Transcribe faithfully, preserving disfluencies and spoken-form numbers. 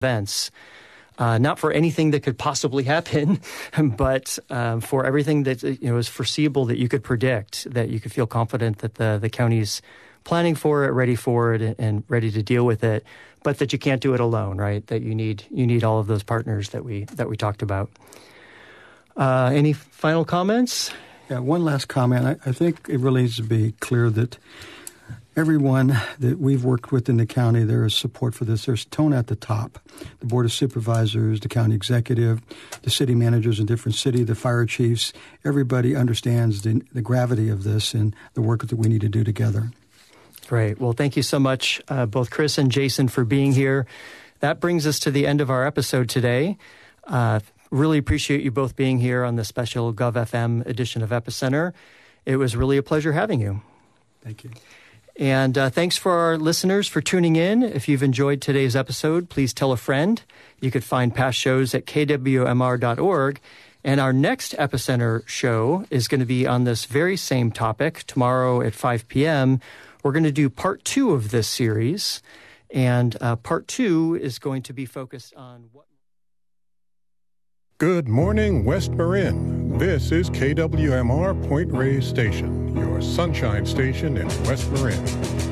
events. Uh, not for anything that could possibly happen, but um, for everything that you know is foreseeable that you could predict, that you could feel confident that the the county's planning for it, ready for it, and ready to deal with it, but that you can't do it alone, right? That you need you need all of those partners that we that we talked about. Uh, any final comments? Yeah, one last comment. I, I think it really needs to be clear that everyone that we've worked with in the county, there is support for this. There's tone at the top. The Board of Supervisors, the county executive, the city managers in different cities, the fire chiefs, everybody understands the, the gravity of this and the work that we need to do together. Great. Well, thank you so much, uh, both Chris and Jason, for being here. That brings us to the end of our episode today. Uh, really appreciate you both being here on the special GovFM edition of Epicenter. It was really a pleasure having you. Thank you. And uh, thanks for our listeners for tuning in. If you've enjoyed today's episode, please tell a friend. You could find past shows at k w m r dot org. And our next Epicenter show is going to be on this very same topic tomorrow at five p.m. We're going to do part two of this series. And uh, part two is going to be focused on what... Good morning, West Marin. This is K W M R Point Reyes Station, your sunshine station in West Marin.